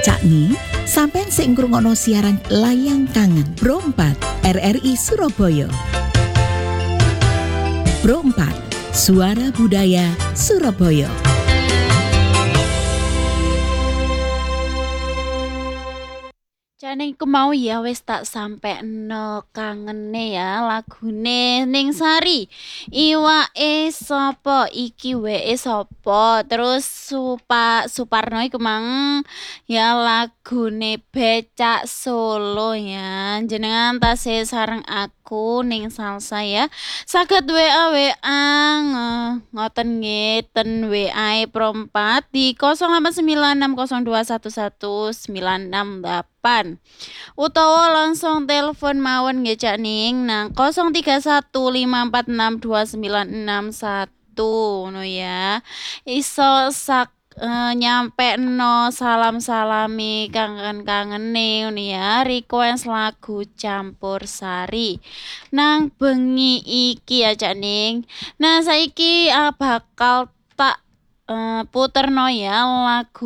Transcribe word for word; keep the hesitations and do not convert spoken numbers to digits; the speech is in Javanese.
Cakni, sampean sing ngrungokno siaran Layang Kangen Pro empat R R I Surabaya. Pro empat, Suara Budaya Surabaya. Jane iku mau ya wis tak sampekno kangene ya lagune Ning Sari. Iwake sapa iki weke sapa? Terus Supa Suparno iku mang ya lagune Becak Solo ya. Jenengan tasih sareng aku ning Salsa ya. Saged W A W A ngoten nggih ten W A e Pro empat di nol delapan sembilan enam nol dua satu satu sembilan enam delapan. Utawa langsung telepon mawon nggih Cak Ning nang nol tiga satu lima empat enam dua sembilan enam satu ngono ya. Iso sak uh, nyampe no salam-salami kangen-kangene ngono ya. Request lagu Campursari nang bengi iki ya Cak Ning. Nah saiki uh, bakal tak uh, puterno ya lagu